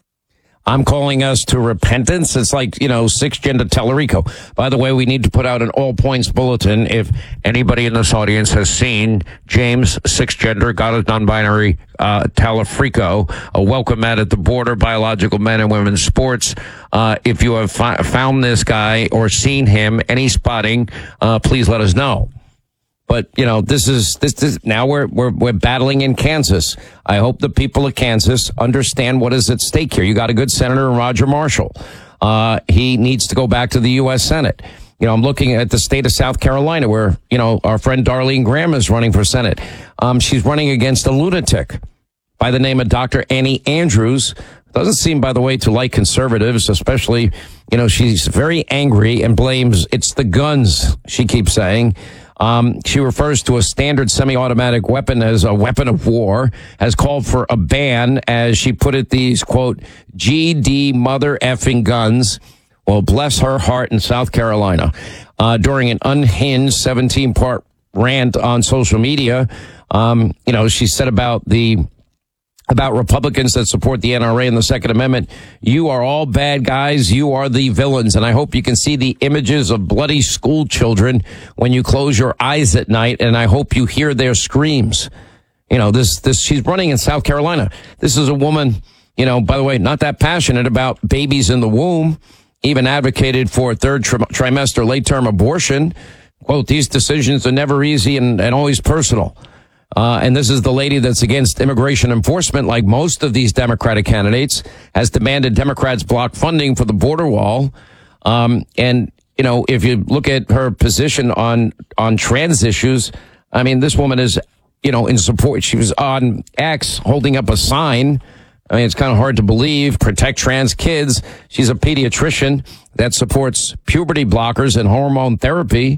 I'm calling us to repentance. It's like, 6-gender Tellerico. By the way, we need to put out an all points bulletin. If anybody in this audience has seen James 6-gender, God is non-binary, Tellerico, a welcome mat at the border, biological men and women's sports. If you have found this guy or seen him, any spotting, please let us know. But, this is now we're battling in Kansas. I hope the people of Kansas understand what is at stake here. You got a good senator in Roger Marshall. He needs to go back to the U.S. Senate. I'm looking at the state of South Carolina where, our friend Darlene Graham is running for Senate. She's running against a lunatic by the name of Dr. Annie Andrews. Doesn't seem, by the way, to like conservatives, especially, she's very angry and blames it's the guns, she keeps saying. She refers to a standard semi-automatic weapon as a weapon of war, has called for a ban, as she put it, these, quote, GD mother effing guns. Well, bless her heart in South Carolina. During an unhinged 17-part rant on social media, she said about Republicans that support the NRA and the Second Amendment, you are all bad guys. You are the villains. And I hope you can see the images of bloody school children when you close your eyes at night. And I hope you hear their screams. She's running in South Carolina. This is a woman, by the way, not that passionate about babies in the womb, even advocated for third trimester late term abortion. Quote, these decisions are never easy and always personal. And this is the lady that's against immigration enforcement, like most of these Democratic candidates, has demanded Democrats block funding for the border wall. If you look at her position on trans issues, I mean, this woman is, in support. She was on X holding up a sign. I mean, it's kind of hard to believe. Protect trans kids. She's a pediatrician that supports puberty blockers and hormone therapy,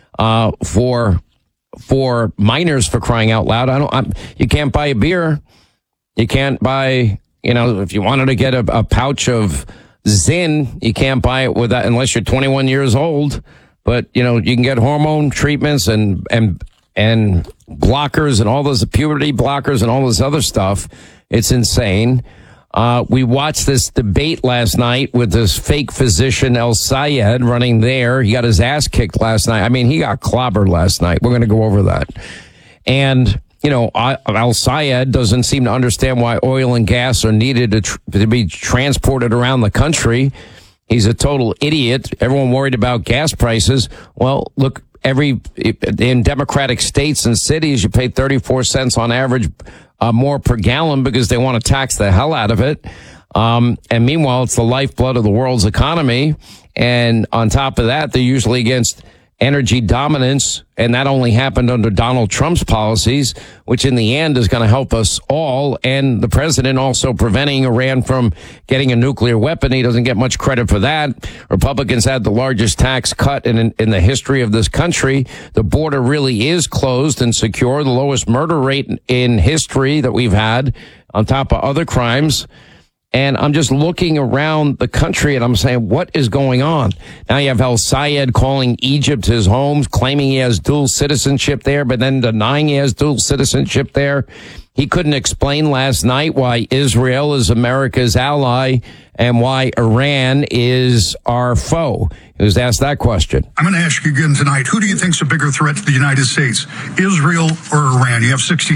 for minors, for crying out loud. You can't buy a beer. You can't buy, if you wanted to get a pouch of Zyn, you can't buy it with that unless you're 21 years old. But, you can get hormone treatments and blockers and all those puberty blockers and all this other stuff. It's insane. We watched this debate last night with this fake physician El Sayed running there. He got his ass kicked last night. I mean, he got clobbered last night. We're going to go over that. And, El Sayed doesn't seem to understand why oil and gas are needed to be transported around the country. He's a total idiot. Everyone worried about gas prices. Well, look, in Democratic states and cities, you pay 34 cents on average more per gallon because they want to tax the hell out of it. And meanwhile, it's the lifeblood of the world's economy. And on top of that, they're usually against energy dominance. And that only happened under Donald Trump's policies, which in the end is going to help us all. And the president also preventing Iran from getting a nuclear weapon. He doesn't get much credit for that. Republicans had the largest tax cut in the history of this country. The border really is closed and secure, the lowest murder rate in history that we've had, on top of other crimes. And I'm just looking around the country and I'm saying, what is going on? Now you have El Sayed calling Egypt his home, claiming he has dual citizenship there, but then denying he has dual citizenship there. He couldn't explain last night why Israel is America's ally and why Iran is our foe. He was asked that question. I'm going to ask you again tonight, who do you think is a bigger threat to the United States, Israel or Iran? You have 60